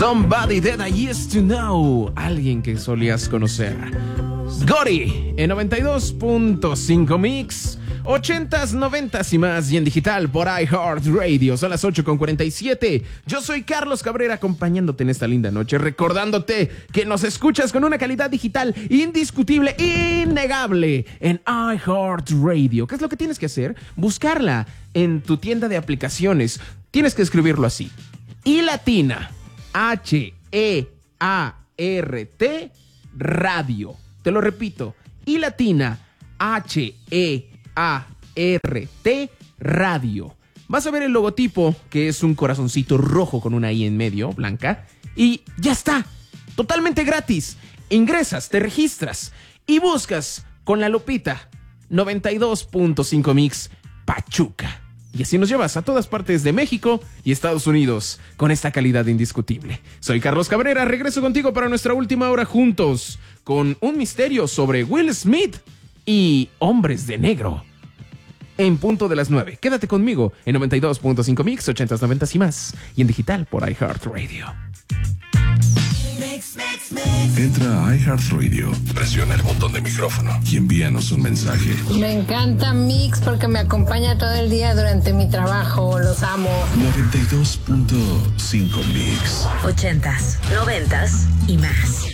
Somebody That I Used to Know. Alguien que solías conocer. Gory en 92.5 Mix. 80s, 90s y más, y en digital por iHeartRadio. Son las 8:47. Yo soy Carlos Cabrera, acompañándote en esta linda noche, recordándote que nos escuchas con una calidad digital indiscutible, innegable, en iHeartRadio. ¿Qué es lo que tienes que hacer? Buscarla en tu tienda de aplicaciones. Tienes que escribirlo así: I latina, H-E-A-R-T, radio. Te lo repito: I latina, H-E-A-R-T, radio. Vas a ver el logotipo, que es un corazoncito rojo con una I en medio, blanca, y ya está, totalmente gratis. Ingresas, te registras y buscas con la lupita 92.5 Mix Pachuca. Y así nos llevas a todas partes de México y Estados Unidos con esta calidad indiscutible. Soy Carlos Cabrera, regreso contigo para nuestra última hora juntos con un misterio sobre Will Smith y Hombres de Negro. En punto de las 9. Quédate conmigo en 92.5 Mix, 80s, 90s y más. Y en digital por iHeartRadio. Entra a iHeartRadio, presiona el botón de micrófono y envíanos un mensaje. Me encanta Mix porque me acompaña todo el día durante mi trabajo. Los amo. 92.5 Mix. 80s, 90s y más.